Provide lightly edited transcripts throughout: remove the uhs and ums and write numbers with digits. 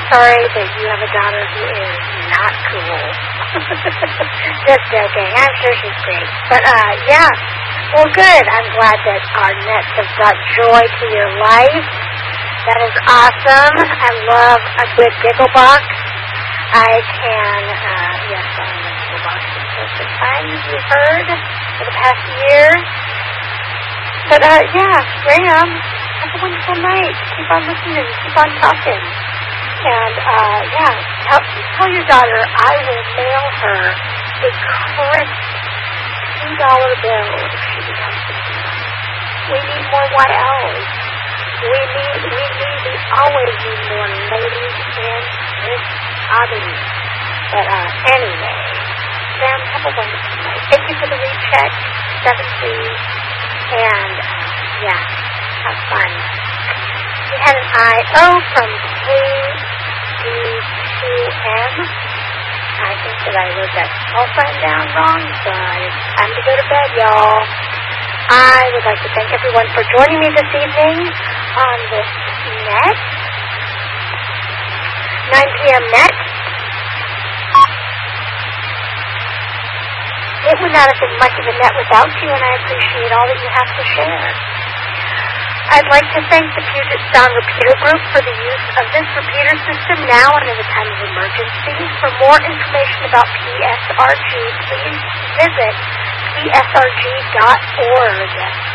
sorry that you have a daughter who is not cool. Just joking. I'm sure she's great. But, yeah. Well, good. I'm glad that our nets have brought joy to your life. That is awesome. I love a good giggle box. I can, yes, I'm a giggle box the times you've heard for the past year. But, yeah, Graham, have a wonderful night. Keep on listening. Keep on talking. And, yeah, tell your daughter I will mail her a crisp $2 bill if she becomes 16. We need more YLs. We always need more ladies in this hobby. But, anyway, Sam, have a wonderful night. Thank you for the recheck, 7-3. And, yeah, have fun. We had an I.O. from KD2M. I think that I wrote that call sign down wrong, but it's time to go to bed, y'all. I would like to thank everyone for joining me this evening on this net. 9 p.m. net. It would not have been much of a net without you, and I appreciate all that you have to share. I'd like to thank the Puget Sound Repeater Group for the use of this repeater system now and in a time of emergency. For more information about PSRG, please visit psrg.org.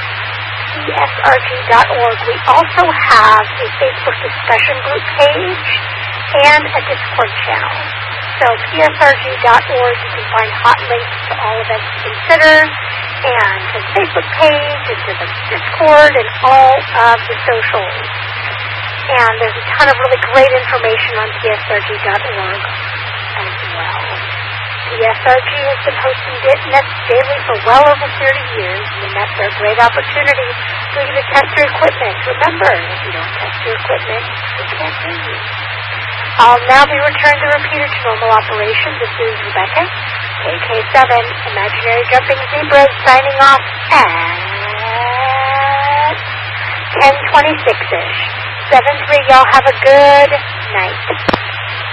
psrg.org. We also have a Facebook discussion group page and a Discord channel. So psrg.org, you can find hot links to all events to consider, and to the Facebook page, and to the Discord, and all of the socials. And there's a ton of really great information on psrg.org as well. PSRG has been hosting Nets daily for well over 30 years, and the Nets are a great opportunity for you to test your equipment. Remember, if you don't test your equipment, you can't hear you. I'll now be returning the repeater to normal operation. This is Rebecca, KK7, Imaginary Jumping Zebra, signing off at 10:26-ish. 7-3, y'all have a good night.